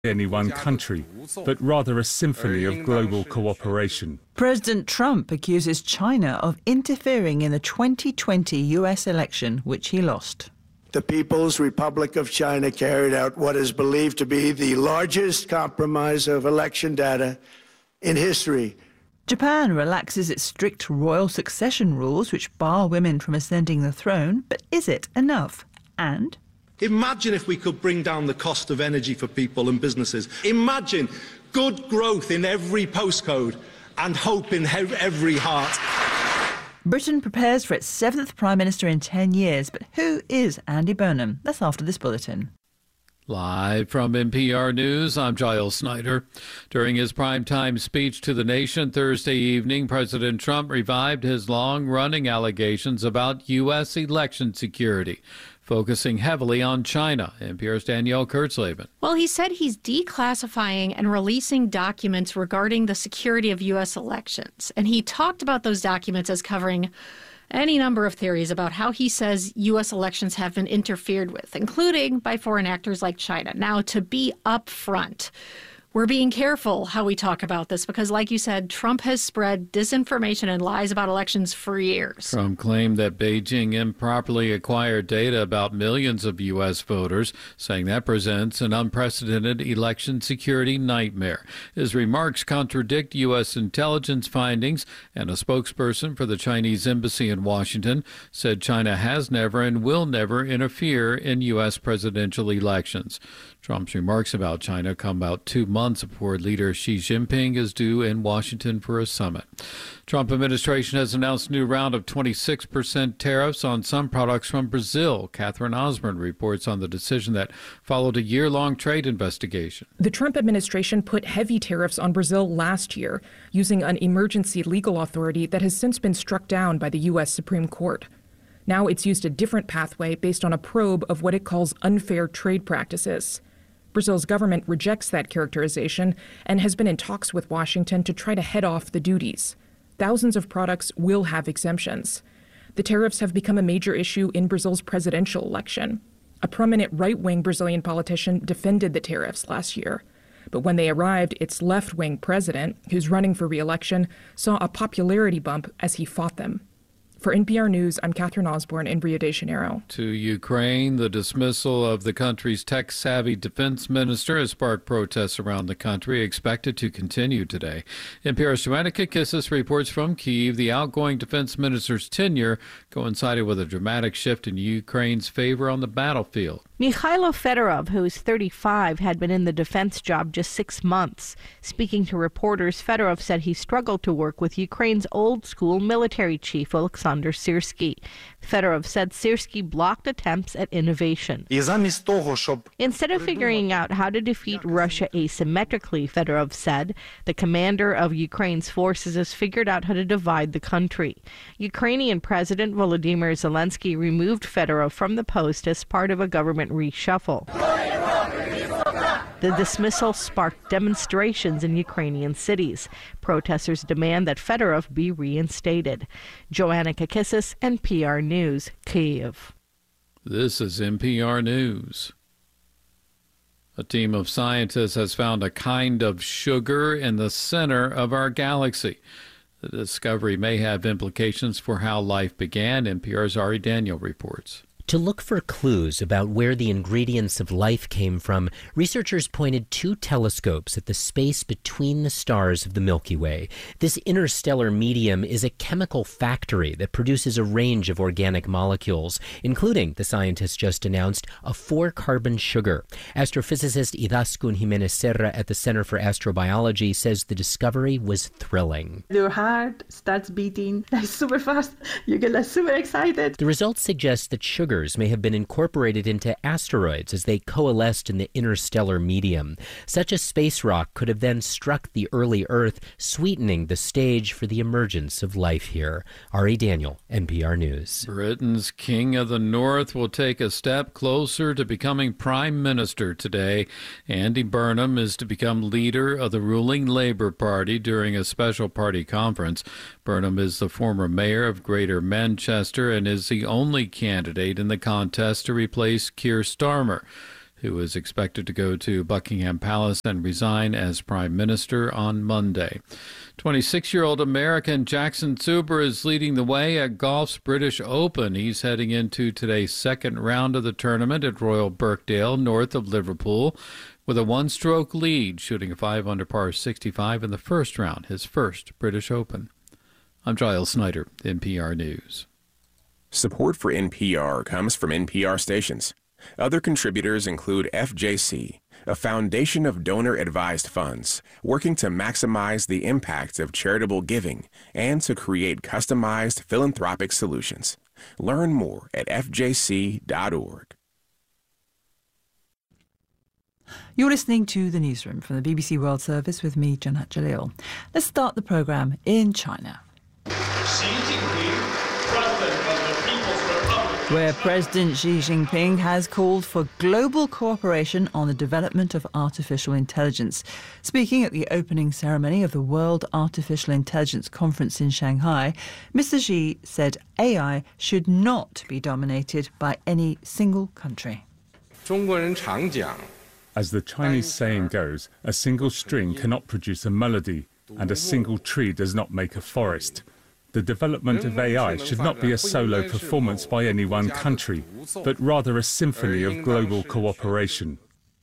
any one country, but rather a symphony of global cooperation. President Trump accuses China of interfering in the 2020 U.S. election, which he lost. The People's Republic of China carried out what is believed to be the largest compromise of election data in history. Japan relaxes its strict royal succession rules, which bar women from ascending the throne. But is it enough? And imagine if we could bring down the cost of energy for people and businesses. Imagine good growth in every postcode and hope in every heart. Britain prepares for its 7th Prime Minister in 10 years. But who is Andy Burnham? That's after this bulletin. Live from NPR News, I'm Giles Snyder. During his primetime speech to the nation Thursday evening, President Trump revived his long-running allegations about U.S. election security, focusing heavily on China. NPR's Danielle Kurtzleben. Well, he said he's declassifying and releasing documents regarding the security of U.S. elections. And he talked about those documents as covering any number of theories about how he says U.S. elections have been interfered with, including by foreign actors like China. Now, to be upfront, we're being careful how we talk about this because, like you said, Trump has spread disinformation and lies about elections for years. Trump claimed that Beijing improperly acquired data about millions of U.S. voters, saying that presents an unprecedented election security nightmare. His remarks contradict U.S. intelligence findings, and a spokesperson for the Chinese embassy in Washington said China has never and will never interfere in U.S. presidential elections. Trump's remarks about China come about 2 months before leader Xi Jinping is due in Washington for a summit. Trump administration has announced a new round of 26% tariffs on some products from Brazil. Catherine Osborne reports on the decision that followed a year-long trade investigation. The Trump administration put heavy tariffs on Brazil last year, using an emergency legal authority that has since been struck down by the U.S. Supreme Court. Now it's used a different pathway based on a probe of what it calls unfair trade practices. Brazil's government rejects that characterization and has been in talks with Washington to try to head off the duties. Thousands of products will have exemptions. The tariffs have become a major issue in Brazil's presidential election. A prominent right-wing Brazilian politician defended the tariffs last year. But when they arrived, its left-wing president, who's running for re-election, saw a popularity bump as he fought them. For NPR News, I'm Catherine Osborne in Rio de Janeiro. To Ukraine, the dismissal of the country's tech-savvy defense minister has sparked protests around the country, expected to continue today. NPR's Joanna Kakissis reports from Kyiv. The outgoing defense minister's tenure coincided with a dramatic shift in Ukraine's favor on the battlefield. Mikhailo Fedorov, who is 35, had been in the defense job just 6 months. Speaking to reporters, Fedorov said he struggled to work with Ukraine's old-school military chief, Alexander Syrsky. Fedorov said Syrsky blocked attempts at innovation. Instead of figuring out how to defeat Russia asymmetrically, Fedorov said, the commander of Ukraine's forces has figured out how to divide the country. Ukrainian President Volodymyr Zelensky removed Fedorov from the post as part of a government reshuffle. The dismissal sparked demonstrations in Ukrainian cities. Protesters demand that Fedorov be reinstated. Joanna Kakissis, NPR News, Kyiv. This is NPR News. A team of scientists has found a kind of sugar in the center of our galaxy. The discovery may have implications for how life began. NPR's Ari Daniel reports. To look for clues about where the ingredients of life came from, researchers pointed 2 telescopes at the space between the stars of the Milky Way. This interstellar medium is a chemical factory that produces a range of organic molecules, including, the scientists just announced, a 4-carbon sugar. Astrophysicist Idaskun Jimenez Serra at the Center for Astrobiology says the discovery was thrilling. Your heart starts beating super fast. You get super excited. The results suggest that sugars may have been incorporated into asteroids as they coalesced in the interstellar medium. Such a space rock could have then struck the early Earth, sweetening the stage for the emergence of life here. Ari Daniel, NPR News. Britain's King of the North will take a step closer to becoming Prime Minister today. Andy Burnham is to become leader of the ruling Labour Party during a special party conference. Burnham is the former mayor of Greater Manchester and is the only candidate in the contest to replace Keir Starmer. who is expected to go to Buckingham Palace and resign as Prime Minister on Monday. 26-year-old American Jackson Zuber is leading the way at golf's British Open. He's heading into today's second round of the tournament at Royal Birkdale, north of Liverpool, with a one-stroke lead, shooting a 5-under par 65 in the first round, his first British Open. I'm Giles Snyder, NPR News. Support for NPR comes from NPR stations. Other contributors include FJC, a foundation of donor-advised funds working to maximize the impact of charitable giving and to create customized philanthropic solutions. Learn more at fjc.org. You're listening to The Newsroom from the BBC World Service with me, Janat Jalil. Let's start the programme in China, where President Xi Jinping has called for global cooperation on the development of artificial intelligence. Speaking at the opening ceremony of the World Artificial Intelligence Conference in Shanghai, Mr. Xi said AI should not be dominated by any single country. As the Chinese saying goes, a single string cannot produce a melody, and a single tree does not make a forest. The development of AI should not be a solo performance by any one country, but rather a symphony of global cooperation.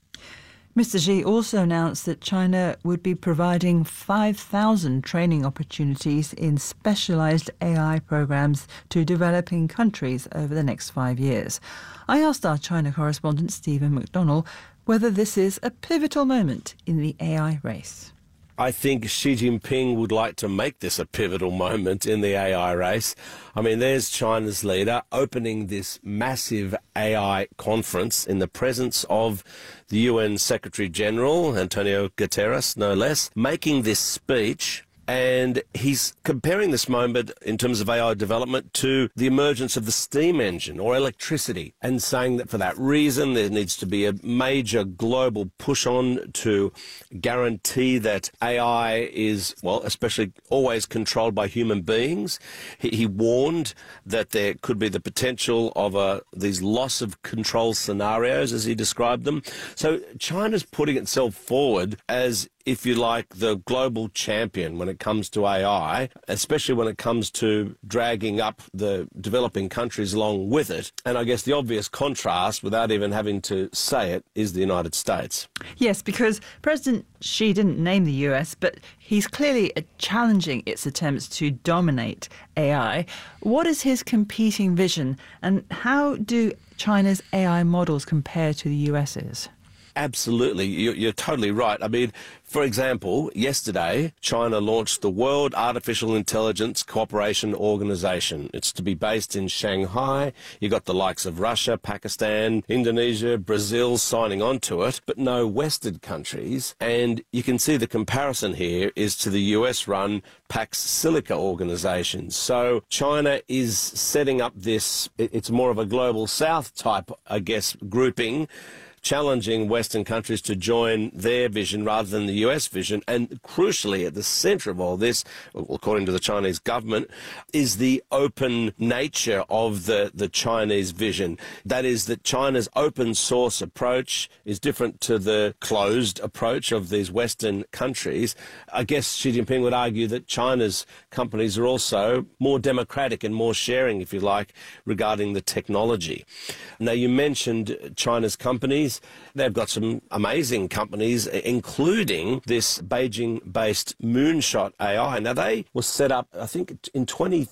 Mr. Xi also announced that China would be providing 5,000 training opportunities in specialised AI programs to developing countries over the next 5 years. I asked our China correspondent Stephen McDonnell whether this is a pivotal moment in the AI race. I think Xi Jinping would like to make this a pivotal moment in the AI race. I mean, there's China's leader opening this massive AI conference in the presence of the UN Secretary General, Antonio Guterres, no less, making this speech. And he's comparing this moment in terms of AI development to the emergence of the steam engine or electricity, and saying that for that reason there needs to be a major global push on to guarantee that AI is, well, especially always controlled by human beings. He warned that there could be the potential of these loss of control scenarios, as he described them. So China's putting itself forward as, if you like, the global champion when it comes to AI, especially when it comes to dragging up the developing countries along with it. And I guess the obvious contrast, without even having to say it, is the United States. Yes, because President Xi didn't name the US, but he's clearly challenging its attempts to dominate AI. What is his competing vision, and how do China's AI models compare to the US's? Absolutely. You're totally right. I mean, for example, yesterday, China launched the World Artificial Intelligence Cooperation Organization. It's to be based in Shanghai. You got the likes of Russia, Pakistan, Indonesia, Brazil signing on to it, but no Western countries. And you can see the comparison here is to the US-run Pax Silica organization. So China is setting up this, it's more of a global south type, I guess, grouping, challenging Western countries to join their vision rather than the US vision. And crucially, at the center of all this, according to the Chinese government, is the open nature of the Chinese vision. That is, that China's open source approach is different to the closed approach of these Western countries. I guess Xi Jinping would argue that China's companies are also more democratic and more sharing, if you like, regarding the technology. Now, you mentioned China's companies. They've got some amazing companies, including this Beijing-based Moonshot AI. Now, they were set up, I think, in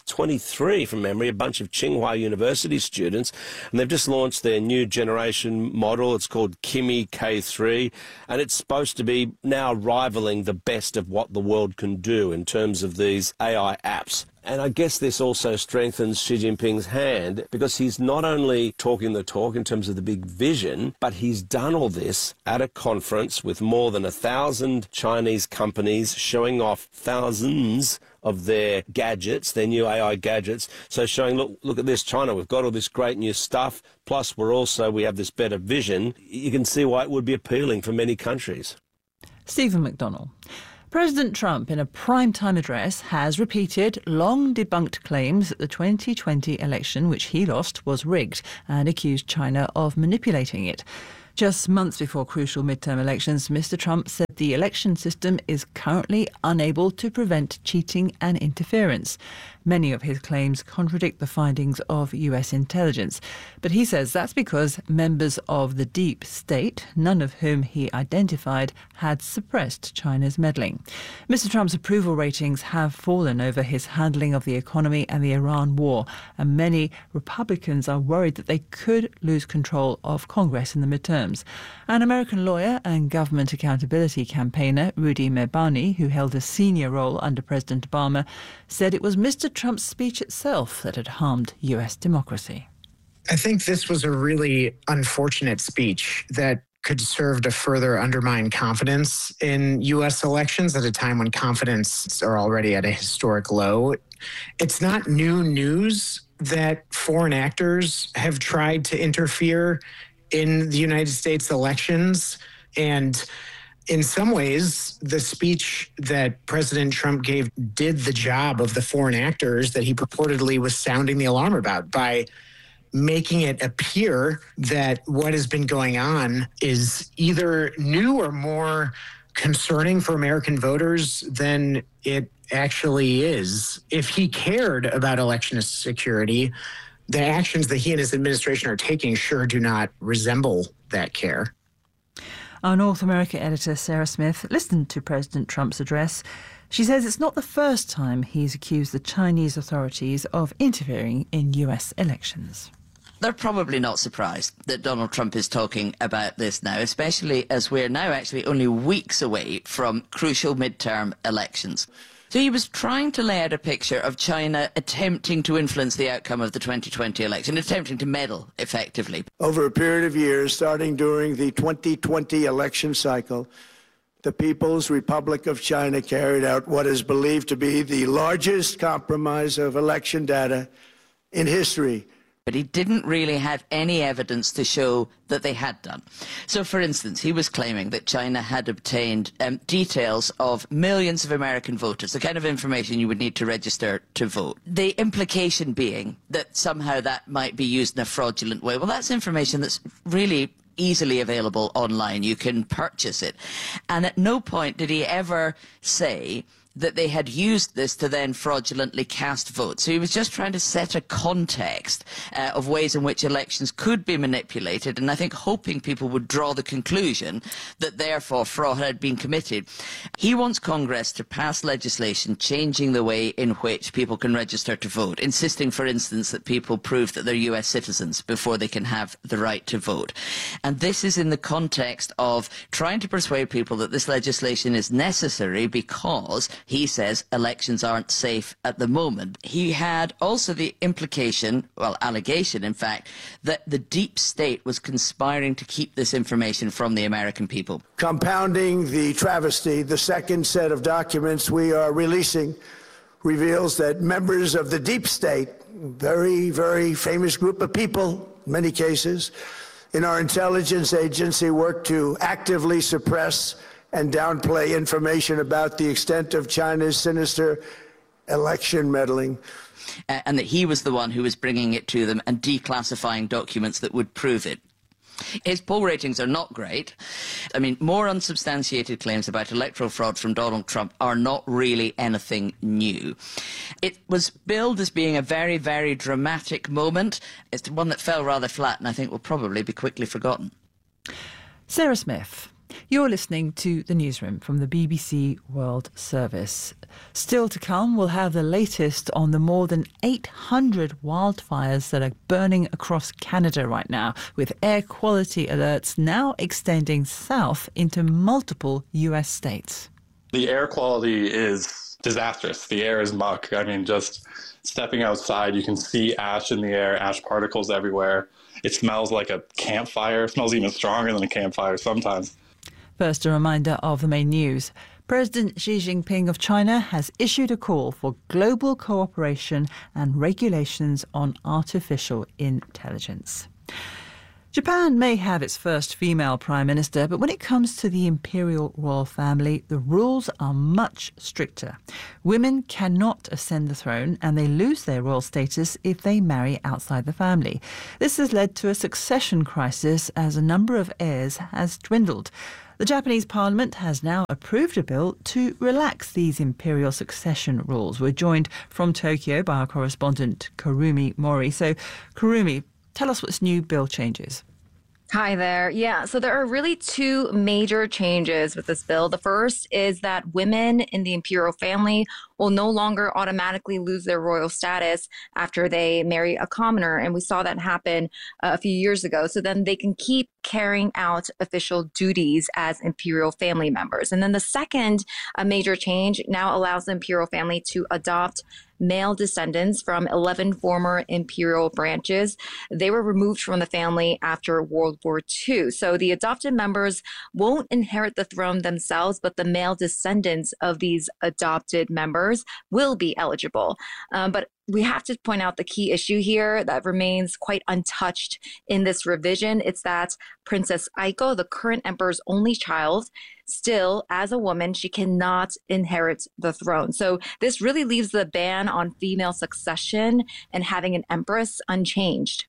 2023, from memory, a bunch of Tsinghua University students, and they've just launched their new generation model. It's called Kimi K3, and it's supposed to be now rivaling the best of what the world can do in terms of these AI apps. And I guess this also strengthens Xi Jinping's hand, because he's not only talking the talk in terms of the big vision, but he's done all this at a conference with more than 1,000 Chinese companies showing off thousands of their gadgets, their new AI gadgets. So showing, look at this, China, we've got all this great new stuff, plus we have this better vision. You can see why it would be appealing for many countries. Stephen McDonnell. President Trump, in a primetime address, has repeated long-debunked claims that the 2020 election, which he lost, was rigged, and accused China of manipulating it. Just months before crucial midterm elections, Mr. Trump said the election system is currently unable to prevent cheating and interference. Many of his claims contradict the findings of US intelligence. But he says that's because members of the deep state, none of whom he identified, had suppressed China's meddling. Mr. Trump's approval ratings have fallen over his handling of the economy and the Iran war, and many Republicans are worried that they could lose control of Congress in the midterms. An American lawyer and government accountability campaigner, Rudy Mehbani, who held a senior role under President Obama, said it was Mr. Trump's speech itself that had harmed US democracy. I think this was a really unfortunate speech that could serve to further undermine confidence in U.S. elections at a time when confidence are already at a historic low. It's not new news that foreign actors have tried to interfere in the United States elections. And in some ways, the speech that President Trump gave did the job of the foreign actors that he purportedly was sounding the alarm about by making it appear that what has been going on is either new or more concerning for American voters than it actually is. If he cared about election security, the actions that he and his administration are taking sure do not resemble that care. Our North America editor, Sarah Smith, listened to President Trump's address. She says it's not the first time he's accused the Chinese authorities of interfering in US elections. They're probably not surprised that Donald Trump is talking about this now, especially as we're now actually only weeks away from crucial midterm elections. So he was trying to lay out a picture of China attempting to influence the outcome of the 2020 election, attempting to meddle, effectively. Over a period of years, starting during the 2020 election cycle, the People's Republic of China carried out what is believed to be the largest compromise of election data in history. But he didn't really have any evidence to show that they had done. So, for instance, he was claiming that China had obtained details of millions of American voters, the kind of information you would need to register to vote. The implication being that somehow that might be used in a fraudulent way. Well, that's information that's really easily available online. You can purchase it. And at no point did he ever say that they had used this to then fraudulently cast votes. So he was just trying to set a context of ways in which elections could be manipulated, and I think hoping people would draw the conclusion that therefore fraud had been committed. He wants Congress to pass legislation changing the way in which people can register to vote, insisting, for instance, that people prove that they're US citizens before they can have the right to vote. And this is in the context of trying to persuade people that this legislation is necessary because he says elections aren't safe at the moment. He had also the implication, well, allegation, in fact, that the deep state was conspiring to keep this information from the American people. Compounding the travesty, the second set of documents we are releasing reveals that members of the deep state, very, very famous group of people, in many cases, in our intelligence agency work to actively suppress and downplay information about the extent of China's sinister election meddling. And that he was the one who was bringing it to them and declassifying documents that would prove it. His poll ratings are not great. I mean, more unsubstantiated claims about electoral fraud from Donald Trump are not really anything new. It was billed as being a very, very dramatic moment. It's one that fell rather flat and I think will probably be quickly forgotten. Sarah Smith. You're listening to The Newsroom from the BBC World Service. Still to come, we'll have the latest on the more than 800 wildfires that are burning across Canada right now, with air quality alerts now extending south into multiple US states. The air quality is disastrous. The air is muck. I mean, just stepping outside, you can see ash in the air, ash particles everywhere. It smells like a campfire. It smells even stronger than a campfire sometimes. First, a reminder of the main news. President Xi Jinping of China has issued a call for global cooperation and regulations on artificial intelligence. Japan may have its first female prime minister, but when it comes to the imperial royal family, the rules are much stricter. Women cannot ascend the throne, and they lose their royal status if they marry outside the family. This has led to a succession crisis as a number of heirs has dwindled. The Japanese parliament has now approved a bill to relax these imperial succession rules. We're joined from Tokyo by our correspondent Kurumi Mori. So, Kurumi, tell us what this new bill changes. Hi there. Yeah, so there are really two major changes with this bill. The first is that women in the imperial family will no longer automatically lose their royal status after they marry a commoner. And we saw that happen a few years ago. So then they can keep carrying out official duties as imperial family members. And then the second major change now allows the imperial family to adopt male descendants from 11 former imperial branches. They were removed from the family after World War II. So the adopted members won't inherit the throne themselves, but the male descendants of these adopted members will be eligible. But we have to point out the key issue here that remains quite untouched in this revision. It's that Princess Aiko, the current emperor's only child, still, as a woman, she cannot inherit the throne. So this really leaves the ban on female succession and having an empress unchanged.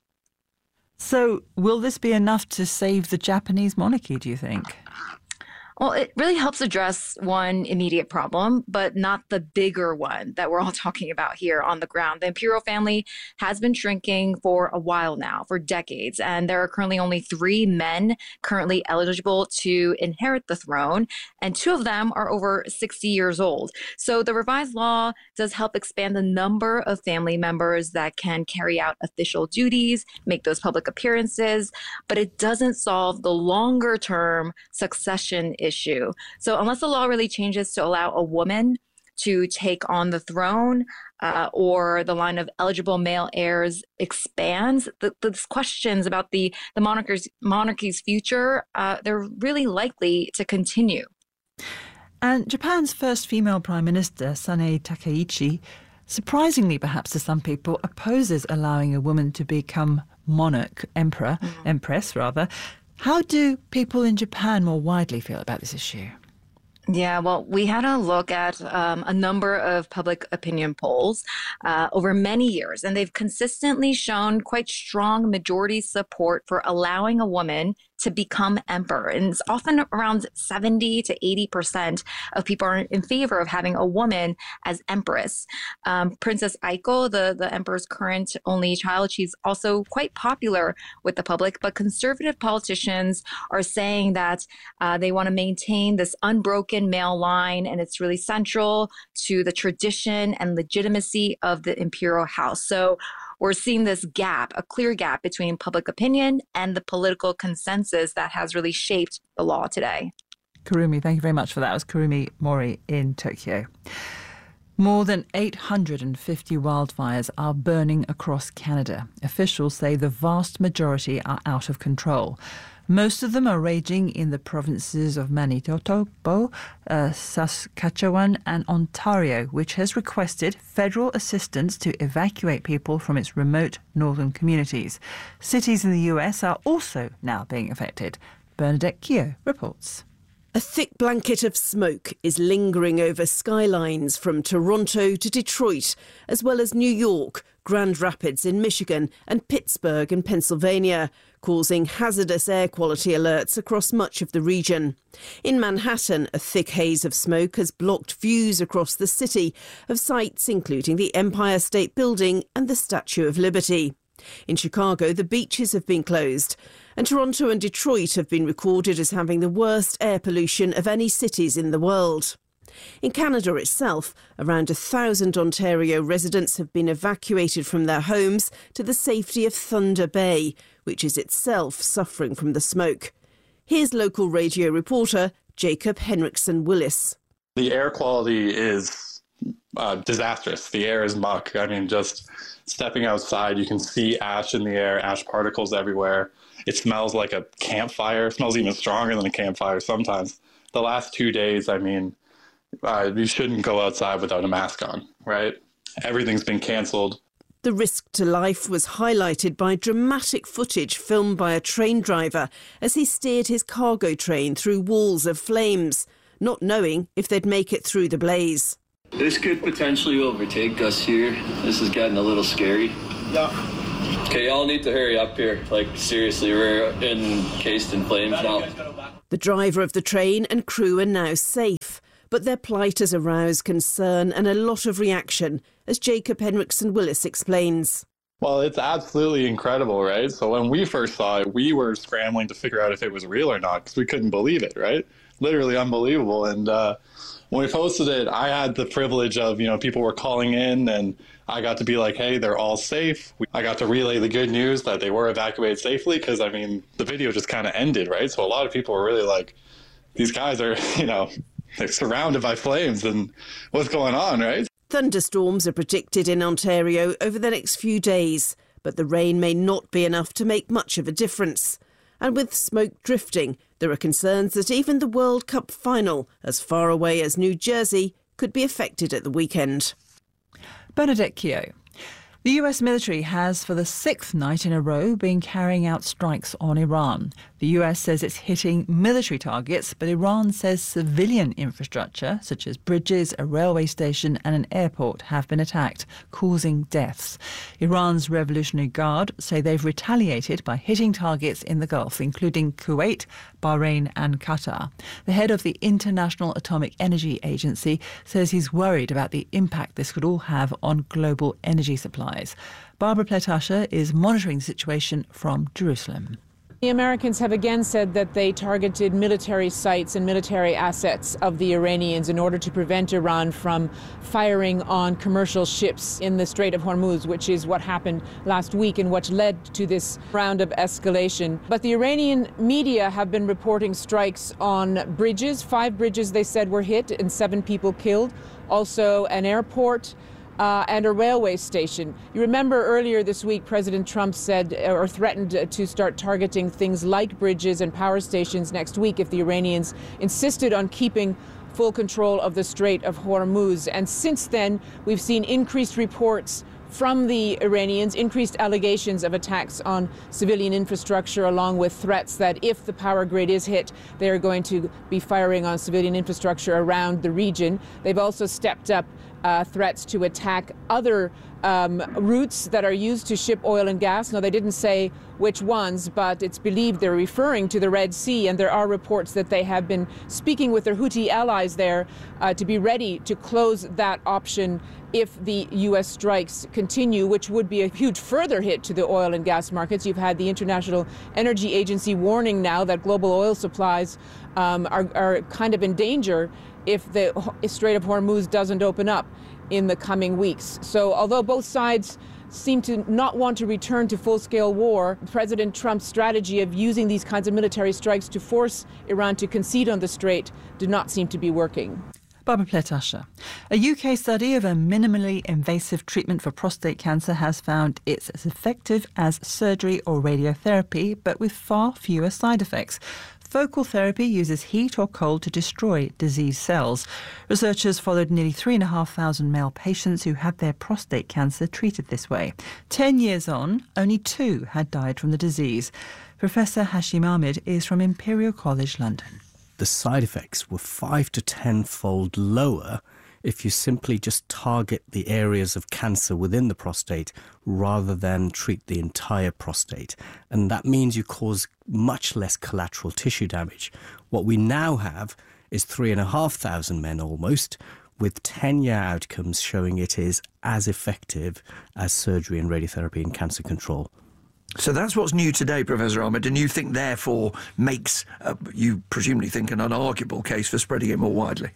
So will this be enough to save the Japanese monarchy, do you think? Well, it really helps address one immediate problem, but not the bigger one that we're all talking about here on the ground. The imperial family has been shrinking for a while now, for decades, and there are currently only 3 men currently eligible to inherit the throne, and 2 of them are over 60 years old. So the revised law does help expand the number of family members that can carry out official duties, make those public appearances, but it doesn't solve the longer-term succession issue. So unless the law really changes to allow a woman to take on the throne or the line of eligible male heirs expands, the questions about the monarchy's future, they're really likely to continue. And Japan's first female prime minister, Sanae Takaichi, surprisingly perhaps to some people, opposes allowing a woman to become monarch, empress rather. How do people in Japan more widely feel about this issue? Yeah, well, we had a look at a number of public opinion polls over many years, and they've consistently shown quite strong majority support for allowing a woman to become emperor. And it's often around 70 to 80% of people are in favor of having a woman as empress. Princess Aiko, the emperor's current only child, she's also quite popular with the public, but conservative politicians are saying that they want to maintain this unbroken male line, and it's really central to the tradition and legitimacy of the imperial house. So we're seeing this gap, a clear gap between public opinion and the political consensus that has really shaped the law today. Kurumi, thank you very much for that. It was Kurumi Mori in Tokyo. More than 850 wildfires are burning across Canada. Officials say the vast majority are out of control. Most of them are raging in the provinces of Manitoba, Saskatchewan and Ontario, which has requested federal assistance to evacuate people from its remote northern communities. Cities in the US are also now being affected. Bernadette Keogh reports. A thick blanket of smoke is lingering over skylines from Toronto to Detroit, as well as New York, Grand Rapids in Michigan and Pittsburgh in Pennsylvania, causing hazardous air quality alerts across much of the region. In Manhattan, a thick haze of smoke has blocked views across the city of sites including the Empire State Building and the Statue of Liberty. In Chicago, the beaches have been closed, and Toronto and Detroit have been recorded as having the worst air pollution of any cities in the world. In Canada itself, around 1,000 Ontario residents have been evacuated from their homes to the safety of Thunder Bay, which is itself suffering from the smoke. Here's local radio reporter Jacob Henriksen-Willis. The air quality is disastrous. The air is muck. I mean, just stepping outside, you can see ash in the air, ash particles everywhere. It smells like a campfire. It smells even stronger than a campfire sometimes. The last 2 days, I mean, you shouldn't go outside without a mask on, right? Everything's been canceled. The risk to life was highlighted by dramatic footage filmed by a train driver as he steered his cargo train through walls of flames, not knowing if they'd make it through the blaze. This could potentially overtake us here. This is getting a little scary. Yeah. Okay, y'all need to hurry up here. Like, seriously, we're encased in flames now. The driver of the train and crew are now safe, but their plight has aroused concern and a lot of reaction, as Jacob Henriksen-Willis explains. Well, it's absolutely incredible, right? So when we first saw it, we were scrambling to figure out if it was real or not because we couldn't believe it, right? Literally unbelievable. And when we posted it, I had the privilege of, people were calling in and I got to be like, hey, they're all safe. I got to relay the good news that they were evacuated safely because, the video just kind of ended, right? So a lot of people were really like, these guys are, they're surrounded by flames and what's going on, right? Thunderstorms are predicted in Ontario over the next few days, but the rain may not be enough to make much of a difference. And with smoke drifting, there are concerns that even the World Cup final, as far away as New Jersey, could be affected at the weekend. Bernadette Keogh. The US military has, for the 6th night in a row, been carrying out strikes on Iran. The US says it's hitting military targets, but Iran says civilian infrastructure, such as bridges, a railway station and an airport, have been attacked, causing deaths. Iran's Revolutionary Guard say they've retaliated by hitting targets in the Gulf, including Kuwait, Bahrain and Qatar. The head of the International Atomic Energy Agency says he's worried about the impact this could all have on global energy supplies. Barbara Pletasher is monitoring the situation from Jerusalem. The Americans have again said that they targeted military sites and military assets of the Iranians in order to prevent Iran from firing on commercial ships in the Strait of Hormuz, which is what happened last week and what led to this round of escalation. But the Iranian media have been reporting strikes on bridges. 5 bridges, they said, were hit and 7 people killed. Also an airport and a railway station. You remember earlier this week, President Trump said or threatened to start targeting things like bridges and power stations next week if the Iranians insisted on keeping full control of the Strait of Hormuz. And since then, we've seen increased reports from the Iranians, increased allegations of attacks on civilian infrastructure, along with threats that if the power grid is hit, they are going to be firing on civilian infrastructure around the region. They've also stepped up threats to attack other routes that are used to ship oil and gas. Now, they didn't say which ones, but it's believed they're referring to the Red Sea, and there are reports that they have been speaking with their Houthi allies there to be ready to close that option if the U.S. strikes continue, which would be a huge further hit to the oil and gas markets. You've had the International Energy Agency warning now that global oil supplies are kind of in danger if the Strait of Hormuz doesn't open up in the coming weeks. So although both sides seem to not want to return to full-scale war, President Trump's strategy of using these kinds of military strikes to force Iran to concede on the strait did not seem to be working. Barbara Pletasher. A UK study of a minimally invasive treatment for prostate cancer has found it's as effective as surgery or radiotherapy, but with far fewer side effects. Focal therapy uses heat or cold to destroy diseased cells. Researchers followed nearly 3,500 male patients who had their prostate cancer treated this way. 10 years on, only 2 had died from the disease. Professor Hashim Ahmed is from Imperial College London. The side effects were 5 to 10-fold lower if you simply just target the areas of cancer within the prostate rather than treat the entire prostate. And that means you cause much less collateral tissue damage. What we now have is 3,500 men almost, with 10-year outcomes showing it is as effective as surgery and radiotherapy in cancer control. So that's what's new today, Professor Ahmed, and you think therefore makes, you presumably think, an unarguable case for spreading it more widely?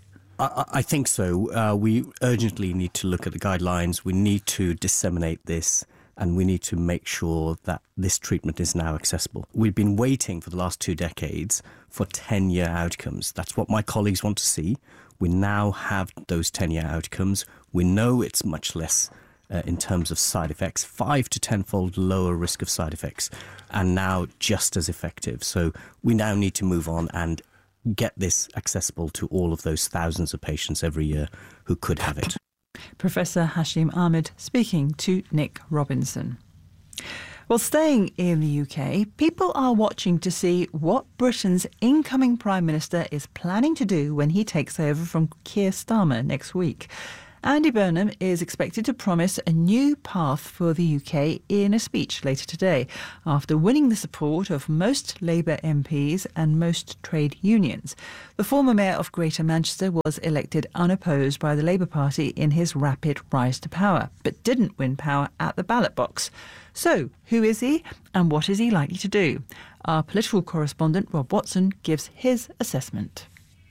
I think so. We urgently need to look at the guidelines. We need to disseminate this, and we need to make sure that this treatment is now accessible. We've been waiting for the last 2 decades for 10-year outcomes. That's what my colleagues want to see. We now have those 10-year outcomes. We know it's much less in terms of side effects, 5 to 10-fold lower risk of side effects, and now just as effective. So we now need to move on and get this accessible to all of those thousands of patients every year who could have it. Professor Hashim Ahmed speaking to Nick Robinson. Well, staying in the UK, people are watching to see what Britain's incoming Prime Minister is planning to do when he takes over from Keir Starmer next week. Andy Burnham is expected to promise a new path for the UK in a speech later today, after winning the support of most Labour MPs and most trade unions. The former mayor of Greater Manchester was elected unopposed by the Labour Party in his rapid rise to power, but didn't win power at the ballot box. So, who is he and what is he likely to do? Our political correspondent Rob Watson gives his assessment.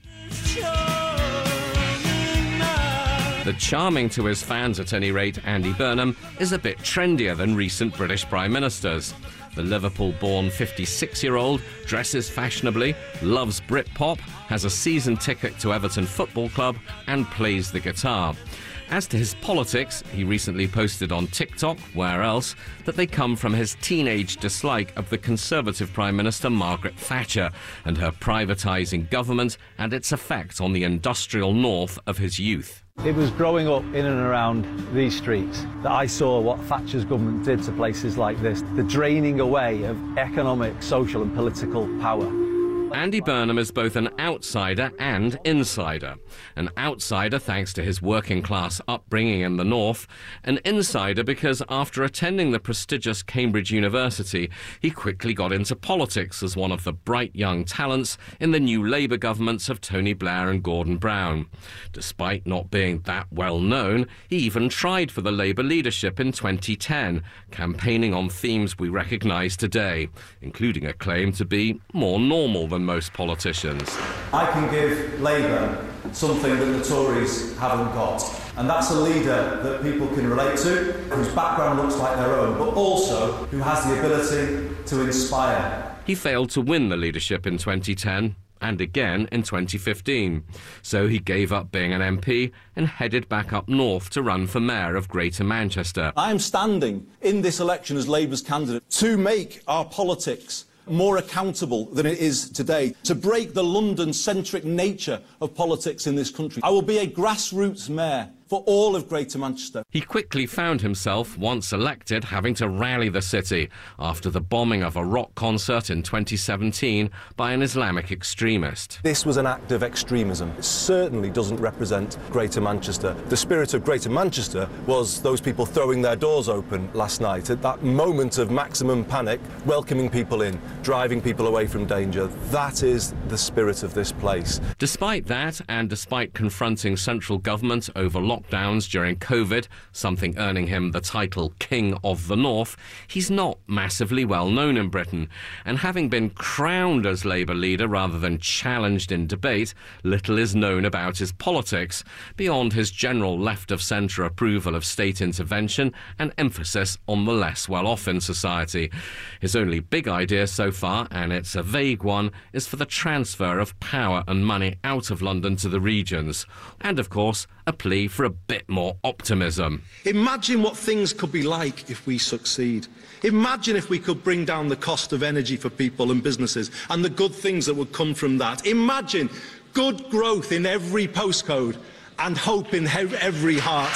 The charming to his fans, at any rate, Andy Burnham, is a bit trendier than recent British Prime Ministers. The Liverpool-born 56-year-old dresses fashionably, loves Britpop, has a season ticket to Everton Football Club and plays the guitar. As to his politics, he recently posted on TikTok, where else, that they come from his teenage dislike of the Conservative Prime Minister Margaret Thatcher and her privatising government and its effect on the industrial north of his youth. It was growing up in and around these streets that I saw what Thatcher's government did to places like this, the draining away of economic, social and political power. Andy Burnham is both an outsider and insider. An outsider thanks to his working-class upbringing in the north, an insider because after attending the prestigious Cambridge University, he quickly got into politics as one of the bright young talents in the new Labour governments of Tony Blair and Gordon Brown. Despite not being that well known, he even tried for the Labour leadership in 2010, campaigning on themes we recognise today, including a claim to be more normal than most politicians. I can give Labour something that the Tories haven't got, and that's a leader that people can relate to, whose background looks like their own, but also who has the ability to inspire. He failed to win the leadership in 2010 and again in 2015, so he gave up being an MP and headed back up north to run for mayor of Greater Manchester. I am standing in this election as Labour's candidate to make our politics more accountable than it is today, to break the London-centric nature of politics in this country. I will be a grassroots mayor for all of Greater Manchester. He quickly found himself, once elected, having to rally the city after the bombing of a rock concert in 2017 by an Islamic extremist. This was an act of extremism. It certainly doesn't represent Greater Manchester. The spirit of Greater Manchester was those people throwing their doors open last night at that moment of maximum panic, welcoming people in, driving people away from danger. That is the spirit of this place. Despite that, and despite confronting central government over lockdowns during COVID, something earning him the title King of the North, he's not massively well known in Britain. And having been crowned as Labour leader rather than challenged in debate, little is known about his politics, beyond his general left-of-centre approval of state intervention and emphasis on the less well-off in society. His only big idea so far, and it's a vague one, is for the transfer of power and money out of London to the regions. And, of course, a plea for a bit more optimism. Imagine what things could be like if we succeed. Imagine if we could bring down the cost of energy for people and businesses and the good things that would come from that. Imagine good growth in every postcode and hope in every heart.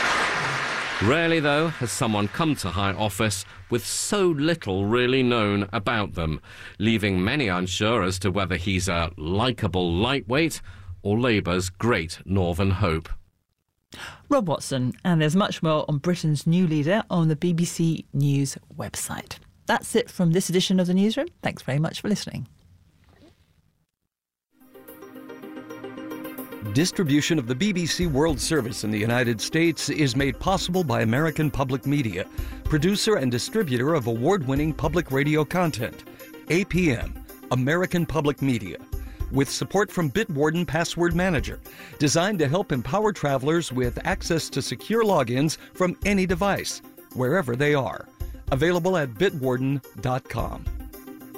Rarely, though, has someone come to high office with so little really known about them, leaving many unsure as to whether he's a likeable lightweight or Labour's great northern hope. Rob Watson, and there's much more on Britain's new leader on the BBC News website. That's it from this edition of the Newsroom. Thanks very much for listening. Distribution of the BBC World Service in the United States is made possible by American Public Media, producer and distributor of award-winning public radio content. APM, American Public Media, with support from Bitwarden Password Manager, designed to help empower travelers with access to secure logins from any device, wherever they are. Available at bitwarden.com.